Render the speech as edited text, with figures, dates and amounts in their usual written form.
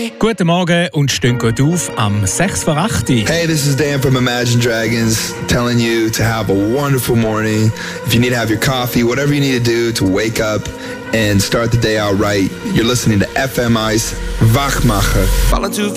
Guten Morgen und stehen gut auf am 6 vor 8. Hey, this is Dan from Imagine Dragons telling you to have a wonderful morning. If you need to have your coffee, whatever you need to do to wake up and start the day out right, you're listening to FM Ice Wachmacher. Falling too